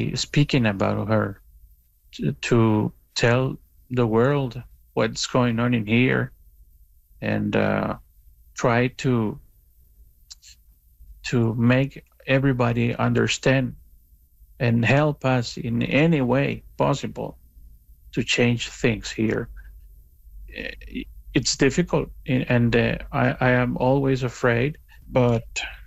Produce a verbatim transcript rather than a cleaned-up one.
be speaking about her, to, to tell the world what's going on in here, and uh, try to to make everybody understand and help us in any way possible to change things here. Eh, It's difficult, and uh, I, I am always afraid, but